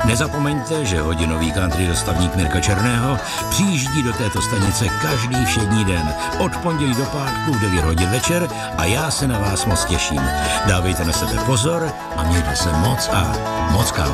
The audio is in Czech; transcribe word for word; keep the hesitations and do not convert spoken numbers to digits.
Nezapomeňte, že hodinový country dostavník Mirka Černého přijíždí do této stanice každý všední den od pondělí do pátku v devět hodin večer a já se na vás moc těším. Dávejte na sebe pozor a mějte se moc a moc krát.